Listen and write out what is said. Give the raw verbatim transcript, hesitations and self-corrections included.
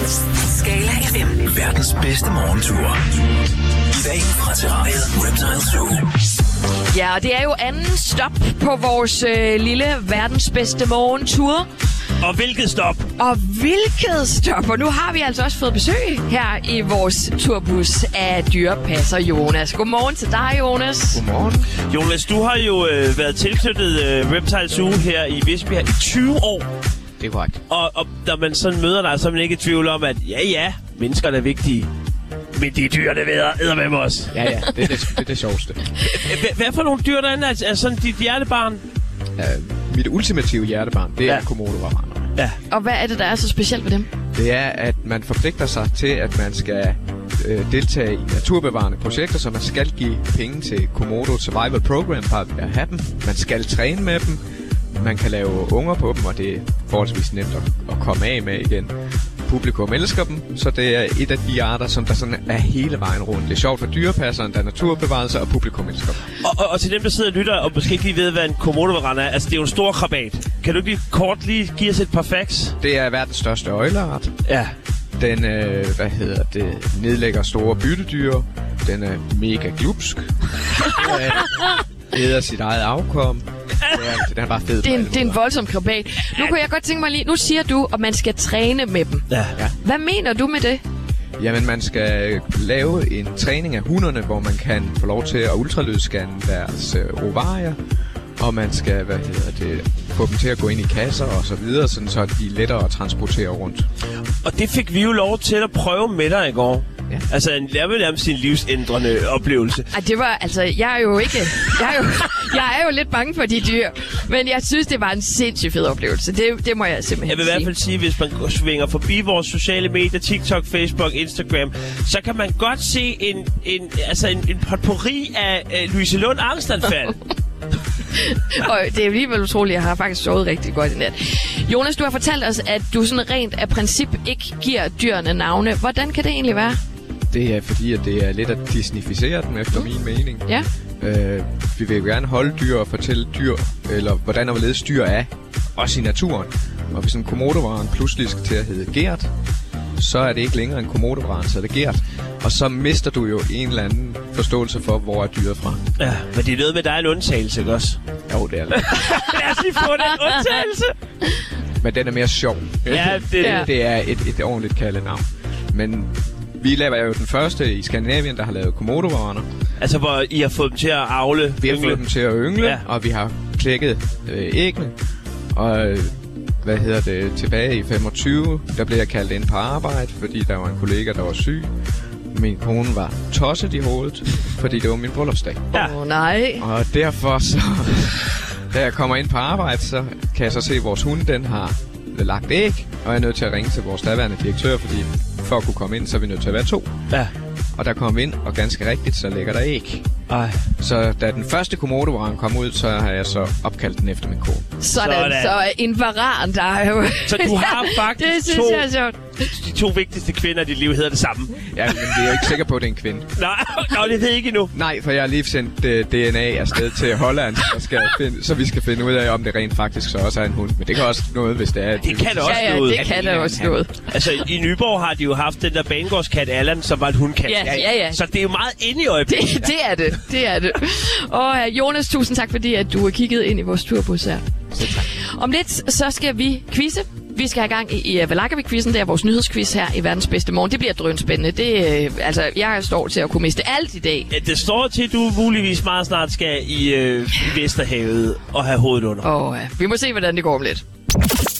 Skala F M. Verdens bedste morgentur. I dag fra terrariet Reptile Zoo. Ja, og det er jo anden stop på vores øh, lille verdens bedste morgentur. Og hvilket stop? Og hvilket stop? Og nu har vi altså også fået besøg her i vores turbus af dyrepasser Jonas. Godmorgen til dig, Jonas. Godmorgen. Jonas, du har jo øh, været tilknyttet øh, Reptile Zoo her i Visbjerg i tyve år. Det er korrekt. Og, og når man sådan møder dig, så er man ikke i tvivl om, at ja, ja, menneskerne er vigtige. Men de dyr, det ved jeg med os. Ja, ja, det er det, det, er det sjoveste. Hvad for nogle dyr derinde er, er sådan dit hjertebarn? Uh, mit ultimative hjertebarn, det er Ja. komodovaranerne. Ja. Og hvad er det, der er så specielt ved dem? Det er, at man forpligter sig til, at man skal øh, deltage i naturbevarende projekter, så man skal give penge til Komodo Survival Program for at have dem. Man skal træne med dem. Man kan lave unger på dem, og det er forholdsvis nemt at, at komme af med igen. Publikum elsker dem, så det er et af de arter, som der sådan er hele vejen rundt. Det er sjovt for dyrepasseren, der er naturbevarelse, og publikum elsker dem. Og, og, og til dem, der sidder og lytter, og måske ikke lige ved, hvad en komodovaran er, altså det er jo en stor krabat. Kan du ikke lige kort lige give os et par facts? Det er verdens største øgleart. Ja. Den, øh, hvad hedder det, nedlægger store byttedyr. Den er mega glupsk. Den æder sit eget afkom. Det er, den er bare fed. Det er en, det er en voldsom krabat. Nu kunne jeg godt tænke mig lige... Nu siger du, at man skal træne med dem. Ja. Ja. Hvad mener du med det? Jamen, man skal lave en træning af hunderne, hvor man kan få lov til at ultralydsscanne deres øh, ovarier. Og man skal, hvad hedder det, få dem til at gå ind i kasser og så videre, sådan så de er lettere at transportere rundt. Og det fik vi jo lov til at prøve med dig i går. Ja. Altså, en lærme nærmest sin livsændrende oplevelse. Ej, det var... Altså, jeg er jo ikke... Jeg er jo, jeg er jo lidt bange for de dyr. Men jeg synes, det var en sindssygt fed oplevelse. Det, det må jeg simpelthen Jeg vil i hvert fald sige, hvis man svinger forbi vores sociale medier, TikTok, Facebook, Instagram, så kan man godt se en, en, altså en, en potpourri af uh, Louise Lund angstanfald. Og det er alligevel utroligt, jeg har faktisk sovet rigtig godt i nat. Jonas, du har fortalt os, at du sådan rent af princip ikke giver dyrene navne. Hvordan kan det egentlig være? Det er fordi, at det er lidt at disnificere dem, efter min mening. Ja. Øh, vi vil gerne holde dyr og fortælle dyr, eller hvordan og hvorledes dyr er, også i naturen. Og hvis en komodovaran pludselig skal til at hedde Gert, så er det ikke længere en komodovaran, så er det Gert. Og så mister du jo en eller anden forståelse for, hvor er dyret fra. Ja, men det er noget med, der er en undtagelse, ikke også? Jo, det er det. Lad os lige få den undtagelse. Men den er mere sjov. Ja, det, Ja. Det er et, et ordentligt kaldenavn. Men vi laver jo den første i Skandinavien, der har lavet komodovaraner. Altså, hvor I har fået dem til at avle. Vi har fået dem til at yngle, Ja. ja. Og vi har klækket øh, æggene. Og øh, hvad hedder det, tilbage i femogtyve, der blev jeg kaldt ind på arbejde, fordi der var en kollega, der var syg. Min kone var tosset i hovedet, fordi det var min bryllupsdag. Ja. Åh, oh, nej. Og derfor så, da jeg kommer ind på arbejde, så kan jeg så se, at vores hund, den har lagt æg. Og jeg er nødt til at ringe til vores daværende direktør, fordi for at kunne komme ind, så er vi nødt til at være to. Ja. Og der kom vi ind, og ganske rigtigt, så ligger der æg. Ej. Så da den første komodovaran kom ud, så har jeg så opkaldt den efter min kone. Sådan, Sådan. så en varan, der er jo... Så du har faktisk det synes to, jeg er sjovt. de to vigtigste kvinder i dit liv hedder det samme. Ja, men det er jeg ikke sikker på, at det er en kvinde. Nej, nå, det ved jeg ikke endnu. Nej, for jeg har lige sendt uh, D N A afsted til Holland, så, skal finde, så vi skal finde ud af, om det rent faktisk så også er en hund. Men det kan også noget, hvis det er... Det kan det også Ja, ja, noget. det kan da også noget. Altså, i Nyborg har de jo haft den der banegårdskat Allan, som var et hundkat. Ja, ja, ja. Så det er jo meget inde i øjeblikket. Det, det er det, det er det. Og uh, Jonas, tusind tak, fordi at du har kigget ind i vores turbus her. Om lidt, så skal vi quizze. Vi skal have gang i, i Hvad lakker vi quizzen. Det er vores nyhedsquiz her i Verdens Bedste Morgen. Det bliver drønspændende. Det, øh, altså, jeg står til at kunne miste alt i dag. Ja, det står til, at du muligvis meget snart skal i, øh, i Vesterhavet og have hovedet under. Og uh, vi må se, hvordan det går om lidt.